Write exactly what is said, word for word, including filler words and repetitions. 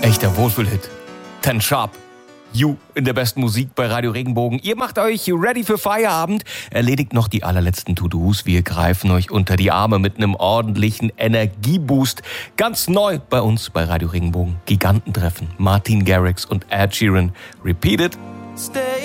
Echter Wohlfühlhit. Ten Sharp. You in der besten Musik bei Radio Regenbogen. Ihr macht euch ready für Feierabend. Erledigt noch die allerletzten To-Dos. Wir greifen euch unter die Arme mit einem ordentlichen Energieboost. Ganz neu bei uns bei Radio Regenbogen. Gigantentreffen. Martin Garrix und Ed Sheeran. Repeat it. Stay